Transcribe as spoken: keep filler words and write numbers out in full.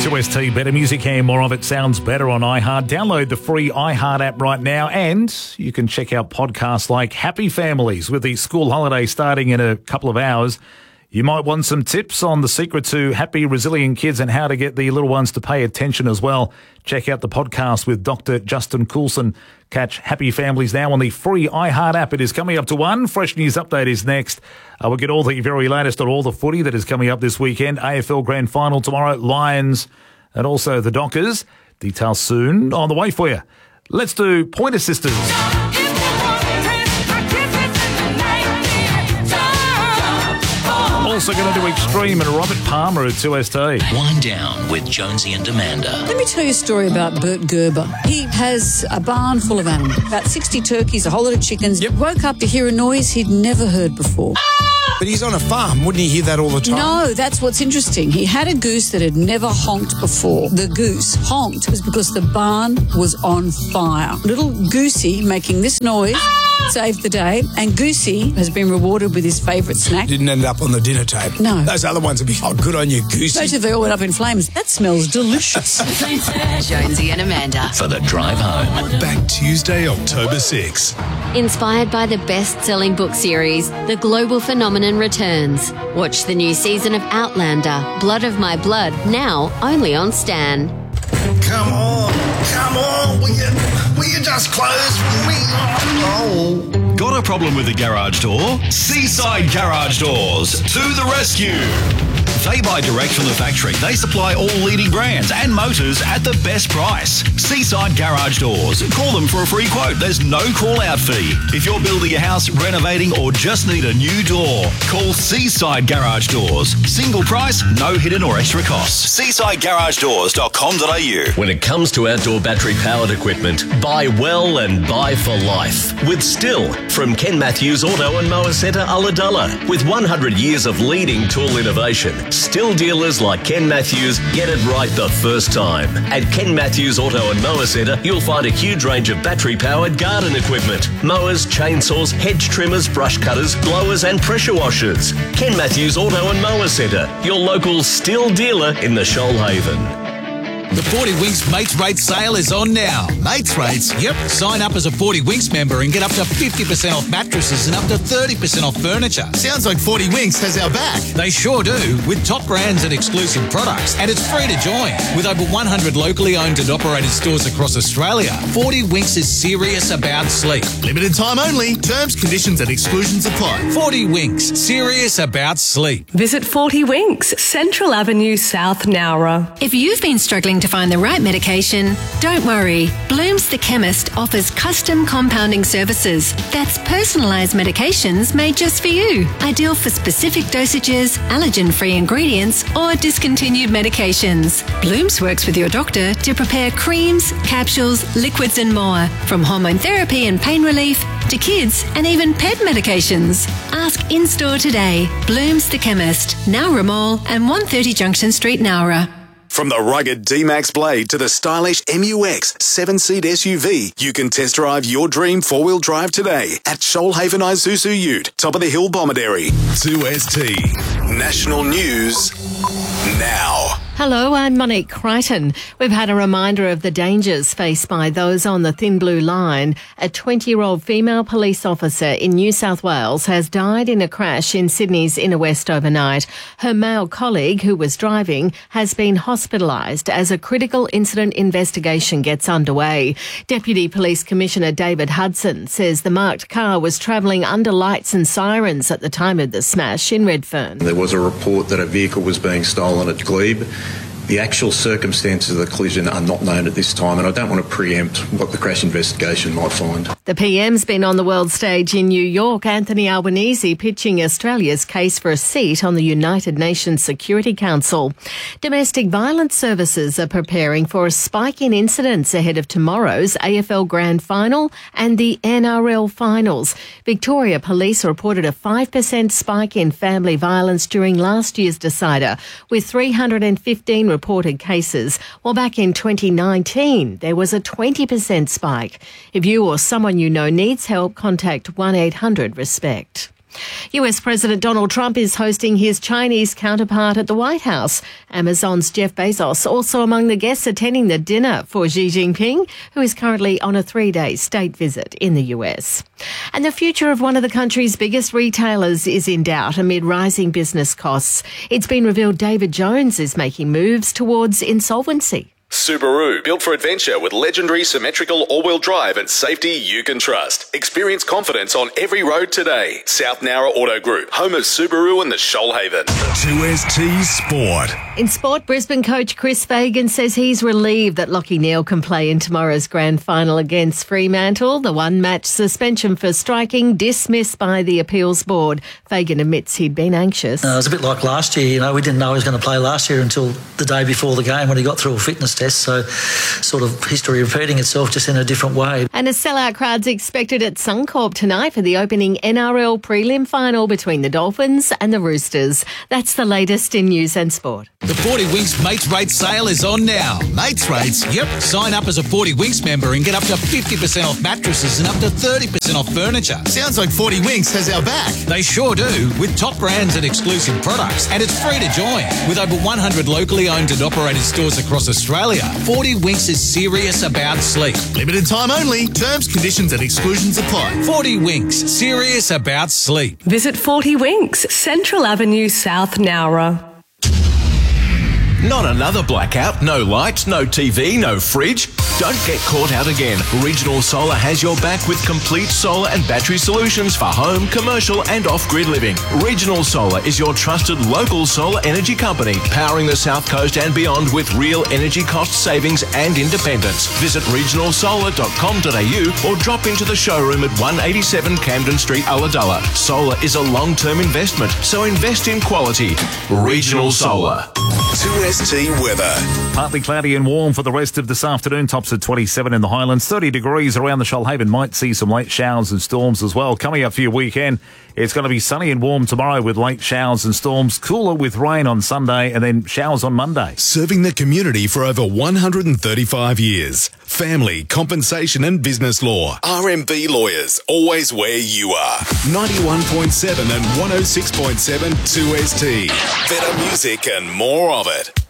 two S T, better music and more of it sounds better on iHeart. Download the free iHeart app right now, and you can check out podcasts like Happy Families with the school holiday starting in a couple of hours. You might want some tips on the secret to happy, resilient kids and how to get the little ones to pay attention as well. Check out the podcast with Doctor Justin Coulson. Catch Happy Families now on the free iHeart app. It is coming up to one. Fresh News Update is next. Uh, we'll get all the very latest on all the footy that is coming up this weekend. A F L Grand Final tomorrow, Lions and also the Dockers. Details soon on the way for you. Let's do Pointer Sisters. Also going to do Extreme and Robert Palmer at two S T. Wind Down with Jonesy and Amanda. Let me tell you a story about Bert Gerber. He has a barn full of animals, about sixty turkeys, a whole lot of chickens. Yep. Woke up to hear a noise he'd never heard before. But he's on a farm. Wouldn't he hear that all the time? No, that's what's interesting. He had a goose that had never honked before. The goose honked was because the barn was on fire. Little Goosey making this noise saved the day, and Goosey has been rewarded with his favourite snack. Didn't end up on the dinner table. No. Those other ones would be, oh, good on you, Goosey. Especially if they all went up in flames. That smells delicious. Jonesy and Amanda. For the drive home. Back Tuesday, October sixth. Inspired by the best-selling book series, The Global Phenomenon returns. Watch the new season of Outlander, Blood of My Blood, now only on Stan. Come on, come on, will you, will you just close for me? Oh. Got a problem with the garage door? Seaside Garage Doors, to the rescue. They buy direct from the factory. They supply all leading brands and motors at the best price. Seaside Garage Doors. Call them for a free quote. There's no call-out fee. If you're building a house, renovating, or just need a new door, call Seaside Garage Doors. Single price, no hidden or extra costs. seaside garage doors dot com dot a u. When it comes to outdoor battery-powered equipment, buy well and buy for life. With Still from Ken Matthews Auto and Mower Centre, Ulladulla. With one hundred years of leading tool innovation, Still dealers like Ken Matthews get it right the first time. At Ken Matthews Auto and Mower Centre, you'll find a huge range of battery-powered garden equipment. Mowers, chainsaws, hedge trimmers, brush cutters, blowers and pressure washers. Ken Matthews Auto and Mower Centre, your local Still dealer in the Shoalhaven. The forty Winks Mates Rates sale is on now. Mates Rates? Yep. Sign up as a forty Winks member and get up to fifty percent off mattresses and up to thirty percent off furniture. Sounds like forty Winks has our back. They sure do, with top brands and exclusive products. And it's free to join. With over one hundred locally owned and operated stores across Australia, forty Winks is serious about sleep. Limited time only. Terms, conditions and exclusions apply. forty Winks, serious about sleep. Visit forty Winks, Central Avenue South, Nowra. If you've been struggling to find the right medication, don't worry. Blooms the Chemist offers custom compounding services. That's personalised medications made just for you. Ideal for specific dosages, allergen-free ingredients or discontinued medications. Blooms works with your doctor to prepare creams, capsules, liquids and more. From hormone therapy and pain relief to kids and even pet medications. Ask in-store today. Blooms the Chemist, Nowra Mall and one thirty Junction Street, Nowra. From the rugged D-Max Blade to the stylish M U X seven-seat S U V, you can test drive your dream four-wheel drive today at Shoalhaven Isuzu Ute, top of the hill Bomaderry. two S T National News now. Hello, I'm Monique Crichton. We've had a reminder of the dangers faced by those on the Thin Blue Line. A twenty-year-old female police officer in New South Wales has died in a crash in Sydney's Inner West overnight. Her male colleague, who was driving, has been hospitalised as a critical incident investigation gets underway. Deputy Police Commissioner David Hudson says the marked car was travelling under lights and sirens at the time of the smash in Redfern. There was a report that a vehicle was being stolen at Glebe. The actual circumstances of the collision are not known at this time, and I don't want to preempt what the crash investigation might find. The P M's been on the world stage in New York. Anthony Albanese pitching Australia's case for a seat on the United Nations Security Council. Domestic violence services are preparing for a spike in incidents ahead of tomorrow's A F L Grand Final and the N R L Finals. Victoria Police reported a five percent spike in family violence during last year's decider, with three hundred fifteen reported cases, while back in twenty nineteen there was a twenty percent spike. If you or someone you know needs help, contact one eight hundred RESPECT. U S President Donald Trump is hosting his Chinese counterpart at the White House. Amazon's Jeff Bezos also among the guests attending the dinner for Xi Jinping, who is currently on a three-day state visit in the U S. And the future of one of the country's biggest retailers is in doubt amid rising business costs. It's been revealed David Jones is making moves towards insolvency. Subaru, built for adventure with legendary symmetrical all-wheel drive and safety you can trust. Experience confidence on every road today. South Nowra Auto Group, home of Subaru and the Shoalhaven. two S T Sport. In sport, Brisbane coach Chris Fagan says he's relieved that Lachie Neale can play in tomorrow's grand final against Fremantle. The one-match suspension for striking dismissed by the appeals board. Fagan admits he'd been anxious. Uh, it was a bit like last year. You know, we didn't know he was going to play last year until the day before the game when he got through a fitness test. So sort of history repeating itself just in a different way. And a sellout crowd's expected at Suncorp tonight for the opening N R L prelim final between the Dolphins and the Roosters. That's the latest in news and sport. The forty Winks Mates Rates sale is on now. Mates rates? Yep. Sign up as a forty Winks member and get up to fifty percent off mattresses and up to thirty percent off furniture. Sounds like forty Winks has our back. They sure do, with top brands and exclusive products. And it's free to join. With over one hundred locally owned and operated stores across Australia, forty Winks is serious about sleep. Limited time only. Terms, conditions and exclusions apply. forty Winks, serious about sleep. Visit forty Winks, Central Avenue, South Nowra. Not another blackout, no lights, no T V, no fridge. Don't get caught out again. Regional Solar has your back with complete solar and battery solutions for home, commercial and off-grid living. Regional Solar is your trusted local solar energy company, powering the South Coast and beyond with real energy cost savings and independence. Visit regional solar dot com dot a u or drop into the showroom at one eighty-seven Camden Street, Ulladulla. Solar is a long-term investment, so invest in quality. Regional Solar. two S T weather. Partly cloudy and warm for the rest of this afternoon. Tops at twenty-seven in the Highlands, thirty degrees around the Shoalhaven. Might see some late showers and storms as well. Coming up for your weekend, it's going to be sunny and warm tomorrow with late showers and storms. Cooler with rain on Sunday and then showers on Monday. Serving the community for over one hundred thirty-five years. Family, compensation and business law. R M B Lawyers, always where you are. ninety-one point seven and one oh six point seven two S T. Better music and more of it.